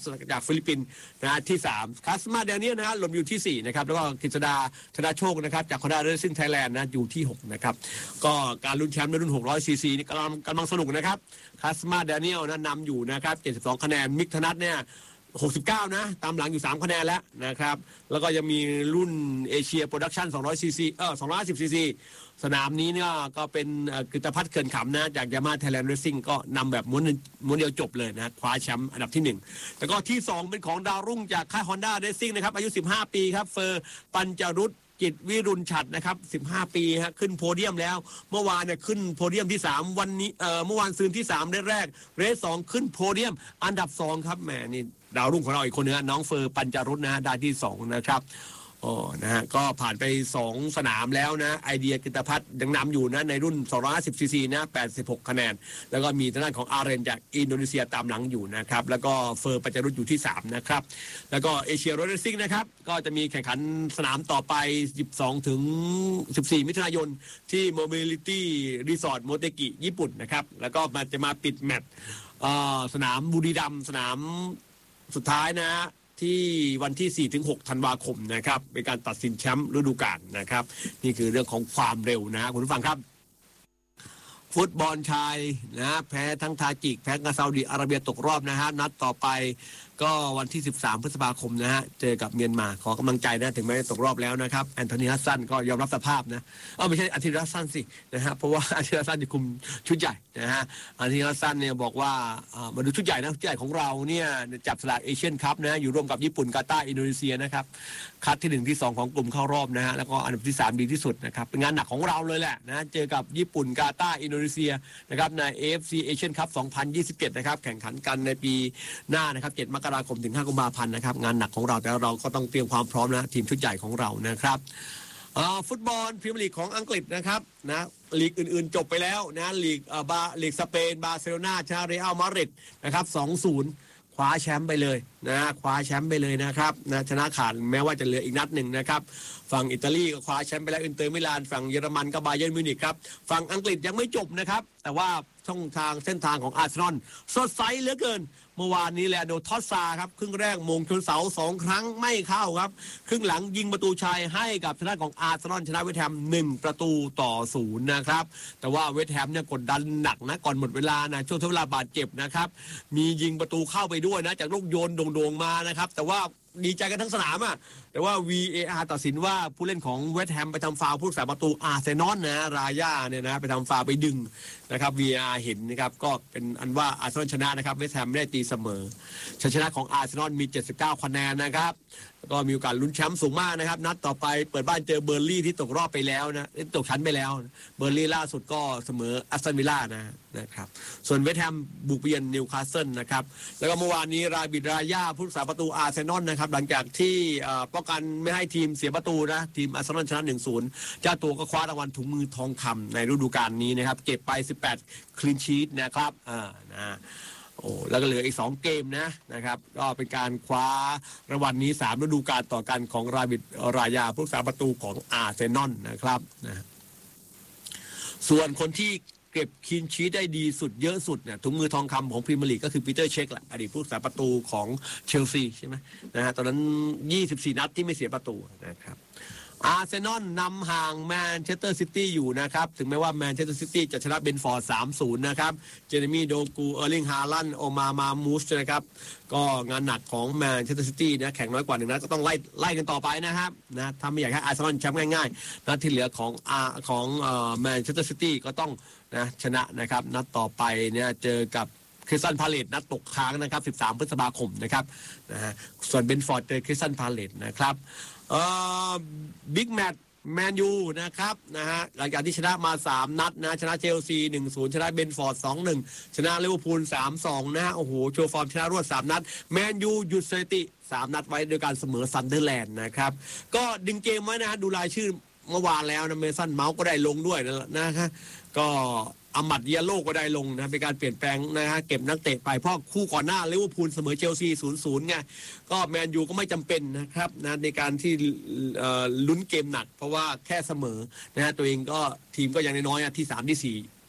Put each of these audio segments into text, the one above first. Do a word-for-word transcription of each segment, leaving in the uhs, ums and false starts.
จากฟิลิปปินส์นะที่สามคาสมาเดเนียลนะฮะหล่นอยู่ที่สี่นะครับแล้วก็กฤษดาธนาโชคนะครับจาก Honda Racing Thailand นะอยู่ที่หกนะครับก็การลุ้นแชมป์ในรุ่นหกร้อยซีซีนี่กำลังกำลังสนุกนะครับคาสมาเดเนียลนะนำอยู่นะครับเจ็ดสิบสองคะแนนมิกธนัทเนี่ยหกสิบเก้านะตามหลังอยู่สามคะแนนแล้วนะครับแล้วก็ยังมีรุ่นเอเชียโปรดักชั่นสองร้อยซีซีเออสองร้อยห้าสิบซีซีสนามนี้เนี่ยก็เป็นกฤตภัทรเขื่อนขำนะจากยามาไทยแลนด์เรซซิ่งก็นำแบบม้วนม้วนเดียวจบเลยนะคว้าแชมป์อันดับที่หนึ่งแล้วก็ที่สองเป็นของดาวรุ่งจากค่าย Honda Racing นะครับอายุสิบห้าปีครับเฟอร์ปัญจรุตจิตวิรุณฉัตรนะครับสิบห้าปีฮะขึ้นโพเดียมแล้วเมื่อวานเนี่ยขึ้นโพเดียมที่สามวันนี้เอ่อเมื่อวานซืนที่สามเรสแรกเรสสองขึ้นโพเดียมอันดับสองครับแหมนี่ดาวรุ่งของเราอีกคนนึงน้องเฟอร์ปัญจรุตนะฮะได้ที่สองนะครับโอ้นะฮะก็ผ่านไปสองสนามแล้วนะไอเดียกฤตภัทรยังนำอยู่นะในรุ่นสองร้อยห้าสิบซีซีนะแปดสิบหกคะแนนแล้วก็มีทางด้านของอาเรนจากอินโดนีเซียตามหลังอยู่นะครับแล้วก็เฟอร์ปัญจรุตอยู่ที่สามนะครับแล้วก็เอเชียโรดเรซซิ่งนะครับก็จะมีแข่งขันสนามต่อไปสิบสองถึงสิบสี่มิถุนายนที่ Mobility Resort โมเตกิญี่ปุ่นนะครับแล้วก็มันจะมาปิดแมตช์สนามบุรีรัมย์สนามสุดท้ายนะที่วันที่ สี่ถึงหก ธันวาคมนะครับเป็นการตัดสินแชมป์ฤดูกาลนะครับนี่คือเรื่องของความเร็วนะคุณผู้ฟังครับฟุตบอลชายนะแพ้ทั้งทาจิกแพ้กับซาอุดิอาระเบียตกรอบนะฮะนัดต่อไปก็วันที่สิบสามพฤษภาคมนะฮะเจอกับเมียนมาขอกำลังใจนะถึงแม้ตกรอบแล้วนะครับแอนโทนีฮัสซันก็ยอมรับสภาพนะเออไม่ใช่อาทิตย์ฮัสซันสินะฮะเพราะว่าอาทิตย์ฮัสซันจะคุมชุดใหญ่นะฮะอาทิตย์ฮัสซันเนี่ยบอกว่ามาดูชุดใหญ่นะชุดใหญ่ของเราเนี่ยจับสลากเอเชียนคัพนะอยู่ร่วมกับญี่ปุ่นกาตาร์อินโดนีเซียนะครับคัดที่หนึ่งที่สองของกลุ่มเข้ารอบนะฮะแล้วก็อันดับที่สามดีที่สุดนะครับเป็นงานหนักของเราเลยแหละนะเจอกับญี่ปุ่นกาตาร์อินโดนีเซียนะครับใน เอ เอฟ ซี Asian Cup สองพันยี่สิบเจ็ดนะครับแข่งขันกันในปีหน้านะครับเจ็ดมกราคมถึงห้ากุมภาพันธ์นะครับงานหนักของเราแต่เราก็ต้องเตรียมความพร้อมนะทีมชุดใหญ่ของเรานะครับฟุตบอลพรีเมียร์ลีกของอังกฤษนะครับนะลีกอื่นๆจบไปแล้วนะลีกบาลีกสเปนบาร์เซโลนาชนะเรอัลมาดริดนะครับ สองศูนย์ คว้าแชมป์ไปเลยนะคว้าแชมป์ไปเลยนะครับนะชนะขาดแม้ว่าจะเหลืออีกนัดหนึ่งนะครับฝั่งอิตาลีก็คว้าแชมป์ไปแล้วอินเตอร์มิลานฝั่งเยอรมันก็บาเยิร์นมิวนิกครับฝั่งอังกฤษยังไม่จบนะครับแต่ว่าช่องทางเส้นทางของอาร์เซนอลสดใสเหลือเกินเมื่อวานนี้แหละโดนทอสซาครับครึ่งแรกมงชนเสาสองครั้งไม่เข้าครับครึ่งหลังยิงประตูชัยให้กับทางด้านของอาร์เซนอลชนะเวสต์แฮมหนึ่งประตูต่อศูนย์นะครับแต่ว่าเวสต์แฮมเนี่ยกดดันหนักนะก่อนหมดเวลานะช่วงทดเวลาบาดเจ็บนะครับมียิงประตูเข้าไปด้วยนะจากลูกโยนโด่งๆมานะครับแต่ว่าดีใจกันทั้งสนามอ่ะแต่ว่า วี เอ อาร์ ตัดสินว่าผู้เล่นของเวสต์แฮมไปทำฟาวล์ผู้รักษาประตูอาร์เซนอลนะรายาเนี่ยนะไปทำฟาวล์ไปดึงนะครับ วี เอ อาร์ เห็นนะครับก็เป็นอันว่าอาร์เซนอลชนะนะครับเวสต์แฮมไม่ได้ตีเสมอชัยชนะของอาร์เซนอลมีเจ็ดสิบเก้าคะแนนนะครับก็มีโอกาสลุ้นแชมป์สูงมากนะครับนัดต่อไปเปิดบ้านเจอเบอร์ลี่ที่ตกรอบไปแล้วนะตกชั้นไปแล้วเบอร์ลี่ล่าสุดก็เสมออัสตันวิลล่านะนะครับส่วนเวสต์แฮมบุกเยือนนิวคาสเซิลนะครับแล้วก็เมื่อวานนี้ราบิดรายาผู้รักษาประตูอาร์เซนอลนะครับหลังจากที่ป้องกันไม่ให้ทีมเสียประตูนะทีมอาร์เซนอลชนะ หนึ่งศูนย์ เจ้าตัวก็คว้ารางวัลถุงมือทองคำในฤดูกาลนี้นะครับเก็บไปสิบแปดคลีนชีทนะครับอ่านะโอ้แล้วก็เหลืออีกสองเกมนะนะครับก็เป็นการคว้ารางวัลนี้สามฤดูกาลต่อกันของราบิดรายาผู้รักษาประตูของอาร์เซนอลนะครับนะส่วนคนที่เก็บคลีนชีทได้ดีสุดเยอะสุดเนี่ยถุงมือทองคำของพรีเมียร์ลีกก็คือปีเตอร์เช็คแหละอดีตผู้รักษาประตูของเชลซีใช่ไหมนะฮะตอนนั้นยี่สิบสี่นัดที่ไม่เสียประตูนะครับอาร์เซนอลนำห่างแมนเชสเตอร์ซิตี้อยู่นะครับถึงแม้ว่าแมนเชสเตอร์ซิตี้จะชนะเบนฟอร์ด สามศูนย์ นะครับเจเรมี่โดกูเออร์ลิงฮาลันด์โอมามามูสนะครับก็งานหนักของแมนเชสเตอร์ซิตี้นะแข่งน้อยกว่าหนึ่งนัดก็ต้องไล่ไล่กันต่อไปนะครับนะถ้าไม่อยากให้อาร์เซนอลแชมป์ง่ายๆนัดที่เหลือของอาของเอ่อแมนเชสเตอร์ซิตี้ก็ต้องนะชนะนะครับนัดต่อไปเนี่ยเจอกับคริสตัลพาเลตนัดตกค้างนะครับสิบสามพฤษภาคมนะครับนะฮะส่วนเบนฟอร์ดเจอคริสตัลพาเลตนะครับเอ่อบิ๊กแมตช์แมนยูนะครับนะฮะหลังจากที่ชนะมาสามนัดนะชนะเชลซี หนึ่งศูนย์ ชนะเบนฟอร์ด สองหนึ่ง ชนะลิเวอร์พูล สามสอง นะฮะโอ้โหโชว์ฟอร์มชนะรวดสามนัดแมนยูหยุดสถิติสามนัดไว้โดยการเสมอซันเดอร์แลนด์นะครับก็ดึงเกมไว้นะฮะดูรายชื่อเมื่อวานแล้วนะเมสันเมาส์ก็ได้ลงด้วยนะฮะก็อามัดเยโลก็ได้ลงนะเป็นการเปลี่ยนแปลงนะฮะเก็บนักเตะไปเพราะคู่ก่อนหน้าลิเวอร์พูลเสมอเชลซี ศูนย์ศูนย์ ไงก็แมนยูก็ไม่จำเป็นนะครับนะในการที่ลุ้นเกมหนักเพราะว่าแค่เสมอนะฮะตัวเองก็ทีมก็ยังน้อยๆที่สามที่สี่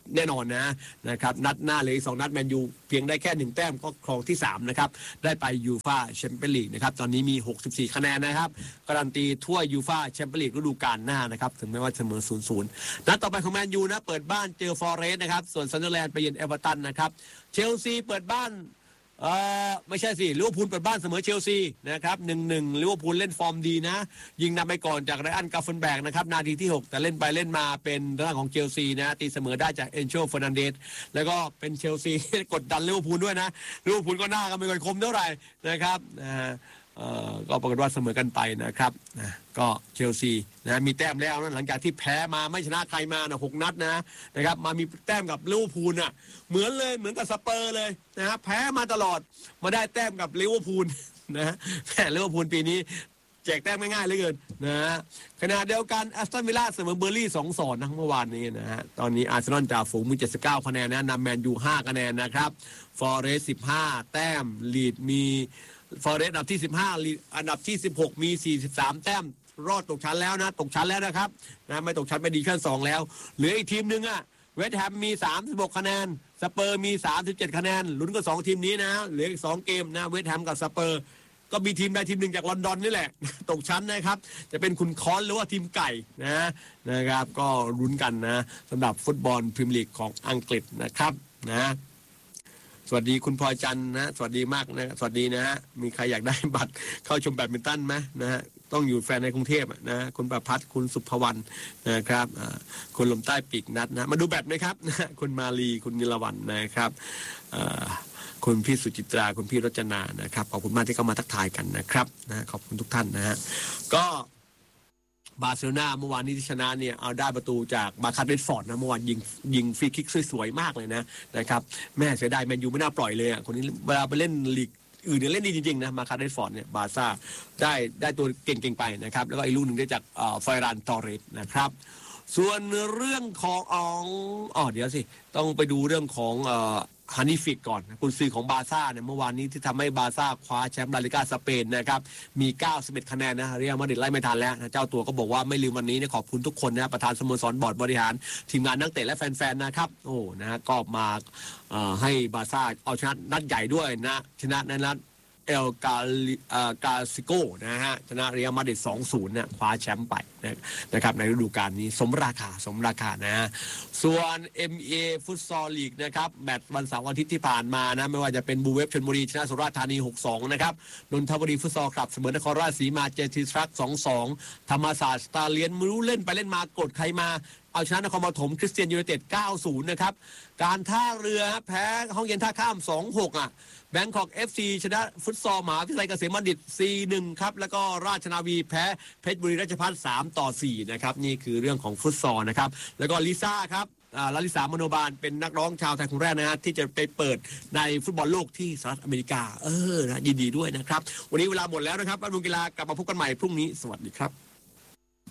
แน่นอนนะนะครับนัดหน้าเลยสองนัดแมนยูเพียงได้แค่หนึ่งแต้มก็ครองที่สามนะครับได้ไปยูฟ่าแชมเปี้ยนลีกนะครับตอนนี้มีหกสิบสี่คะแนนนะครับการันตีถ้วยยูฟ่าแชมเปี้ยนลีกฤดูกาลหน้านะครับถึงแม้ว่าเสมอ ศูนย์ศูนย์ นัดต่อไปของแมนยูนะเปิดบ้านเจอฟอร์เรสต์นะครับส่วนซันเดอร์แลนด์ไปเยือนเอเวอร์ตันนะครับเชลซีเปิดบ้านเออไม่ใช่สิลิเวอร์พูลเปิดบ้านเสมอเชลซีนะครับหนึ่งหนึ่งลิเวอร์พูลเล่นฟอร์มดีนะยิงนำไปก่อนจากไรอันกาเฟนแบกนะครับนาทีที่หกแต่เล่นไปเล่นมาเป็นทางของเชลซีนะตีเสมอได้จากเอนโชเฟอร์นันเดสแล้วก็เป็นเชลซีกดดันลิเวอร์พูลด้วยนะลิเวอร์พูลก็หน้ากันไม่ค่อยคมเท่าไหร่นะครับนะเอ่อก็ปรากฏว่าเสมอกันไปนะครับนะก็เชลซีนะมีแต้มแล้วนะหลังจากที่แพ้มาไม่ชนะใครมานะหกนัดนะนะครับมามีแต้มกับลิเวอร์พูลน่ะเหมือนเลยเหมือนกับสเปอร์เลยนะฮะแพ้มาตลอดมาได้แต้มกับลิเวอร์พูลนะฮะแต่ลิเวอร์พูลปีนี้แจกแต้มง่ายๆเหลือเกินนะฮะขณะเดียวกันแอสตันวิลล่าเสมอเบอร์ลี่สองสองนะเมื่อวานนี้นะฮะตอนนี้อาร์เซนอลจ่าฝูงมีเจ็ดสิบเก้าคะแนนนะนำแมนยูห้าคะแนนนะครับฟอร์เรสต์สิบห้าแต้มลีดมีฟอร์เรสต์อันดับที่สิบห้าอันดับที่สิบหกมีสี่สิบสามแต้มรอดตกชั้นแล้วนะตกชั้นแล้วนะครับนะไม่ตกชั้นไปดีขั้นสองแล้วเหลืออีกทีมนึงอ่ะเวสต์แฮมมีสามสิบหกคะแนนสเปอร์มีสามสิบเจ็ดคะแนนลุ้นกับสองทีมนี้นะเหลืออีกสองเกมนะเวสต์แฮมกับสเปอร์ก็มีทีมใดทีมหนึ่งจากลอนดอนนี่แหละตกชั้นนะครับจะเป็นคุณคอนหรือว่าทีมไก่นะนะครับก็ลุ้นกันนะสำหรับฟุตบอลพรีเมียร์ลีกของอังกฤษนะครับนะสวัสดีคุณพลอยจันทร์นะสวัสดีมากนะสวัสดีนะฮะมีใครอยากได้บัตรเข้าชมแบดมินตันไหมนะฮะต้องอยู่แฟนในกรุงเทพนะคุณประพัฒน์คุณสุภวรรณนะครับคุณลมใต้ปีกนัดนะมาดูแบดไหมครับนะคุณมาลีคุณนิลวรรณนะครับคุณพี่สุจิตราคุณพี่รจนานะครับขอบคุณมากที่เข้ามาทักทายกันนะครับนะขอบคุณทุกท่านนะฮะก็บาร์เซโลนาเมื่อวานนี้ที่ชนะเนี่ยเอาได้ประตูจากมาคาร์เรสฟอร์ดนะเมื่อวานยิงยิงฟรีคิกสวยๆมากเลยนะนะครับแม่เสียดายแมนยูไม่น่าปล่อยเลยอ่ะคนนี้เวลาไปเล่นลีกอื่นเนี่ยเล่นดีจริงๆนะมาคาร์เรสฟอร์ดเนี่ยบาร์ซ่าได้ได้ตัวเก่งๆไปนะครับแล้วก็อีกลูกหนึ่งได้จากฟอยรันตอเรสนะครับส่วนเรื่องของอ๋อเดี๋ยวสิต้องไปดูเรื่องของฮานิฟิกก่อนกุนซือของบาร์ซ่าเนี่ยเมื่อวานนี้ที่ทำให้บาร์ซ่าคว้าแชมป์ลาลิก้าสเปนนะครับมีเก้าสิบเอ็ดคะแนนนะเรียลมาดริดไล่ไม่ทันแล้วนะเจ้าตัวก็บอกว่าไม่ลืมวันนี้เนี่ยขอบคุณทุกคนนะประธานสโมสรบอร์ดบริหารทีมงานนักเตะและแฟนๆนะครับโอ้นะฮะก็มาให้บาร์ซ่าเอาชนะนัดใหญ่ด้วยนะชนะในนัดเอลกาลิกาซิโกนะฮะชนะเรียลมาดริด สองศูนย์ เนี่ยคว้าแชมป์ไปนะครับในฤดูกาลนี้สมราคาสมราคานะส่วน เอ็ม เอ ฟุตซอลลีกนะครับแมตช์วันเสาร์อาทิตย์ที่ผ่านมานะไม่ว่าจะเป็นบูเวฟชลบุรีชนะสุราษฎร์ธานี หกสอง นะครับนนทบุรีฟุตซอลคลับเสมอนครราชสีมาเจทีทรัค สองสอง ธรรมศาสตร์สตาร์เลียนไม่รู้เล่นไปเล่นมากดใครมาเอาชนะนครปฐมคริสเตียนยูไนเต็ด เก้าศูนย์ นะครับการท่าเรือแพ้ห้องเย็นท่าข้าม สองหก อ่ะแบงคอก เอฟ ซี ชนะฟุตซอลมหาวิทยาลัยเกษมบัณฑิต สี่หนึ่ง ครับแล้วก็ราชนาวีแพ้เพชรบุรีราชภัฏ สามต่อสี่ นะครับนี่คือเรื่องของฟุตซอลนะครับแล้วก็ลิซ่าครับลาลิสามโนบาลเป็นนักร้องชาวไทยคนแรกนะฮะที่จะไปเปิดในฟุตบอลโลกที่สหรัฐอเมริกาเออนะยินดีด้วยนะครับวันนี้เวลาหมดแล้วนะครับบ้านเมืองกีฬากลับมาพบกันใหม่พรุ่งนี้สวัสดีครับ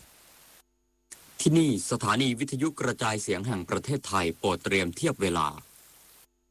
ที่นี่สถานีวิทยุกระจายเสียงแห่งประเทศไทยโปรดเตรียมเทียบเวลา